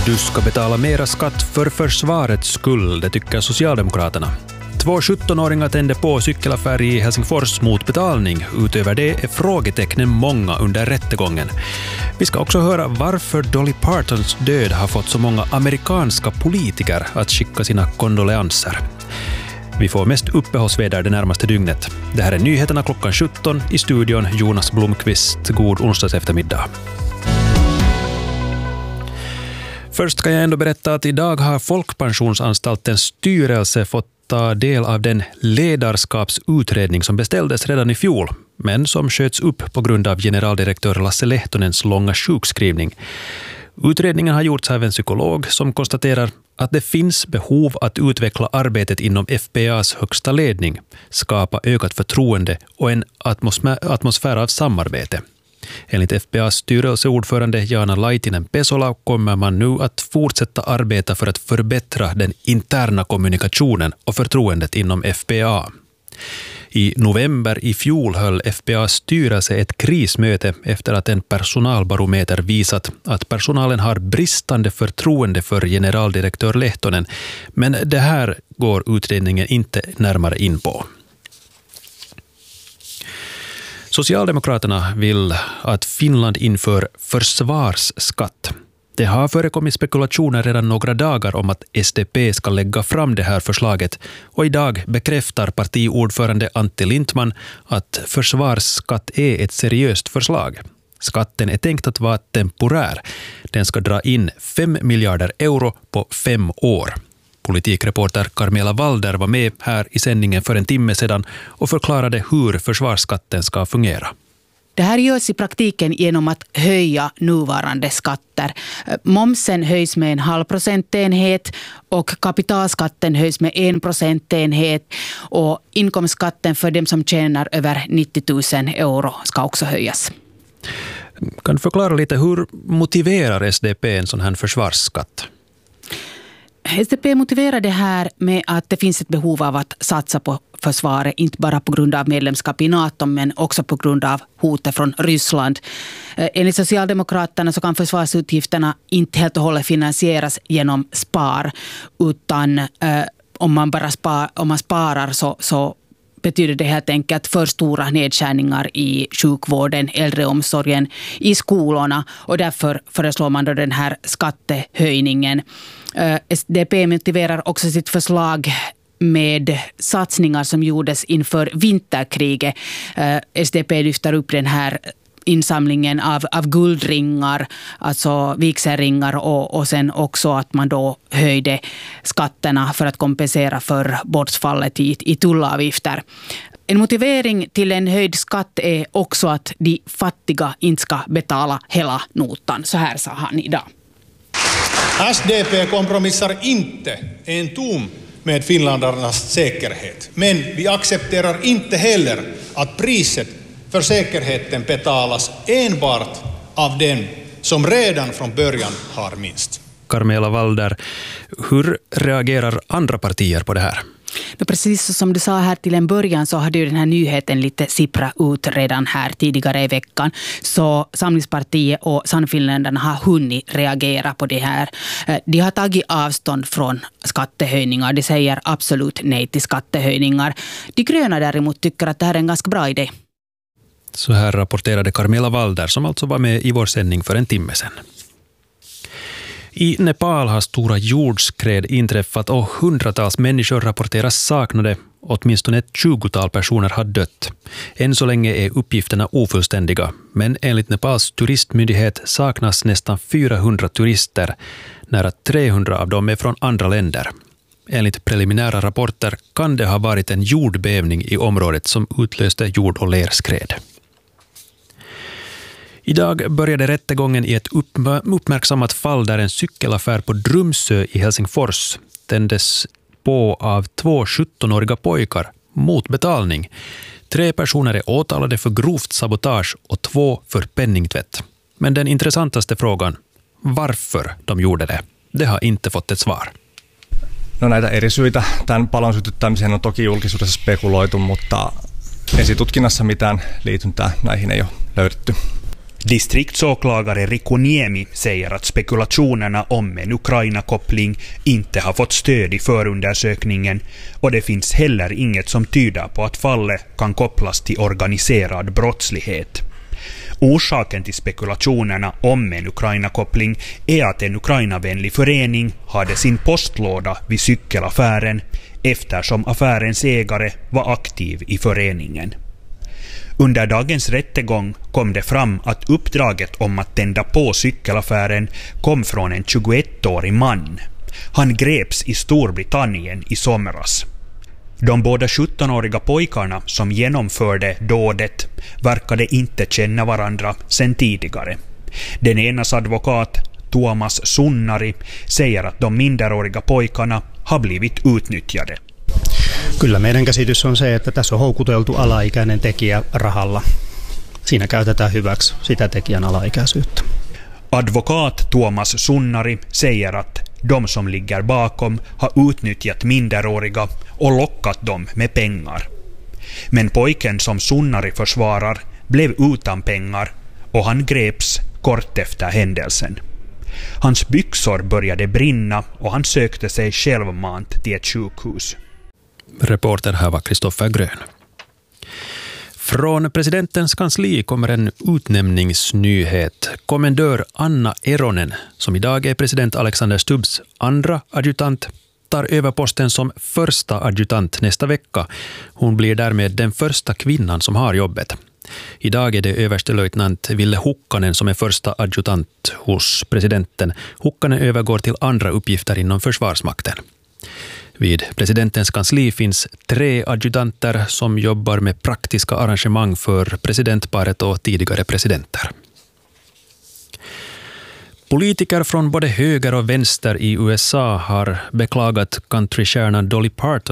Du ska betala mera skatt för försvarets skull, det tycker Socialdemokraterna. 2 17-åringar tände på cykelaffär i Helsingfors mot betalning. Utöver det är frågetecknen många under rättegången. Vi ska också höra varför Dolly Partons död har fått så många amerikanska politiker att skicka sina kondoleanser. Vi får mest uppehållsväder det närmaste dygnet. Det här är nyheterna klockan 17 i studion Jonas Blomqvist. God onsdags eftermiddag. Först ska jag ändå berätta att idag har Folkpensionsanstaltens styrelse fått ta del av den ledarskapsutredning som beställdes redan i fjol, men som sköts upp på grund av generaldirektör Lasse Lehtonens långa sjukskrivning. Utredningen har gjorts av en psykolog som konstaterar att det finns behov att utveckla arbetet inom FPAs högsta ledning, skapa ökat förtroende och en atmosfär av samarbete. Enligt FPAs styrelseordförande Jana Laitinen-Pesola kommer man nu att fortsätta arbeta för att förbättra den interna kommunikationen och förtroendet inom FPA. I november i fjol höll FPAs styrelse ett krismöte efter att en personalbarometer visat att personalen har bristande förtroende för generaldirektör Lehtonen, men det här går utredningen inte närmare in på. Socialdemokraterna vill att Finland inför försvarsskatt. Det har förekommit spekulationer redan några dagar om att SDP ska lägga fram det här förslaget, och idag bekräftar partiordförande Antti Lindtman att försvarsskatt är ett seriöst förslag. Skatten är tänkt att vara temporär. Den ska dra in 5 miljarder euro på 5 år. Politikreporter Carmela Walder var med här i sändningen för en timme sedan och förklarade hur försvarsskatten ska fungera. Det här görs i praktiken genom att höja nuvarande skatter. Momsen höjs med 0,5 procentenhet och kapitalskatten höjs med 1 procentenhet, och inkomstskatten för dem som tjänar över 90 000 euro ska också höjas. Kan du förklara lite, hur motiverar SDP en sån här försvarsskatt? SDP motiverar det här med att det finns ett behov av att satsa på försvaret, inte bara på grund av medlemskap i NATO men också på grund av hotet från Ryssland. Enligt Socialdemokraterna så kan försvarsutgifterna inte helt och hållet finansieras genom spar, utan om man sparar så betyder det helt enkelt för stora nedskärningar i sjukvården, äldreomsorgen, i skolorna, och därför föreslår man då den här skattehöjningen. SDP motiverar också sitt förslag med satsningar som gjordes inför vinterkriget. SDP lyfter upp den här insamlingen av guldringar, alltså vigselringar, och sen också att man då höjde skatterna för att kompensera för bortfallet i tullavgifter. En motivering till en höjd skatt är också att de fattiga inte ska betala hela notan. Så här sa han idag. SDP kompromissar inte en tom med finländarnas säkerhet, men vi accepterar inte heller att priset för säkerheten betalas enbart av den som redan från början har minst. Carmela Walder, hur reagerar andra partier på det här? Precis som du sa här till en början så hade ju den här nyheten lite sippra ut redan här tidigare i veckan. Så Samlingspartiet och Sannfinländarna har hunnit reagera på det här. De har tagit avstånd från skattehöjningar. De säger absolut nej till skattehöjningar. De gröna däremot tycker att det här är en ganska bra idé. Så här rapporterade Carmela Walder, som alltså var med i vår sändning för en timme sedan. I Nepal har stora jordskred inträffat och hundratals människor rapporteras saknade. Åtminstone ett 20-tal personer har dött. Än så länge är uppgifterna ofullständiga, men enligt Nepals turistmyndighet saknas nästan 400 turister. Nära 300 av dem är från andra länder. Enligt preliminära rapporter kan det ha varit en jordbävning i området som utlöste jord- och lerskred. Idag började rättegången i ett uppmärksammat fall där en cykelaffär på Drumsö i Helsingfors tändes på av 2 17-åriga pojkar mot betalning. 3 personer är åtalade för grovt sabotage och 2 för penningtvätt. Men den intressantaste frågan, varför de gjorde det har inte fått ett svar. No, näitä eri syitä tämän palon sytyttämiseen on toki julkisuudessa spekuloitu, mutta esitutkinnassa mitään liityntää näihin ei ole löydetty. Distriktsåklagare Riku Niemi säger att spekulationerna om en Ukraina-koppling inte har fått stöd i förundersökningen och det finns heller inget som tyder på att fallet kan kopplas till organiserad brottslighet. Orsaken till spekulationerna om en Ukraina-koppling är att en Ukraina-vänlig förening hade sin postlåda vid cykelaffären eftersom affärens ägare var aktiv i föreningen. Under dagens rättegång kom det fram att uppdraget om att tända på cykelaffären kom från en 21-årig man. Han greps i Storbritannien i somras. De båda 17-åriga pojkarna som genomförde dådet verkade inte känna varandra sedan tidigare. Den enas advokat, Tuomas Sunnari, säger att de minderåriga pojkarna har blivit utnyttjade. Kyllä meidän käsitys on se, että tässä on houkuteltu alaikäinen tekijä rahalla. Siinä käytetään hyväksi sitä tekijän alaikäisyyttä. Advokat Tuomas Sunnari säger att de som ligger bakom har utnyttjat minderåriga och lockat dem med pengar. Men pojken som Sunnari försvarar blev utan pengar och han greps kort efter händelsen. Hans byxor började brinna och han sökte sig självmant till ett sjukhus. Reporter här var Kristoffer Grön. Från presidentens kansli kommer en utnämningsnyhet. Kommendör Anna Eronen, som idag är president Alexander Stubbs andra adjutant, tar över posten som första adjutant nästa vecka. Hon blir därmed den första kvinnan som har jobbet. Idag är det överstelöjtnant Ville Hukkanen som är första adjutant hos presidenten. Hukkanen övergår till andra uppgifter inom försvarsmakten. Vid presidentens kansli finns 3 adjutanter som jobbar med praktiska arrangemang för presidentparet och tidigare presidenter. Politiker från både höger och vänster i USA har beklagat countrystjärnan Dolly Parton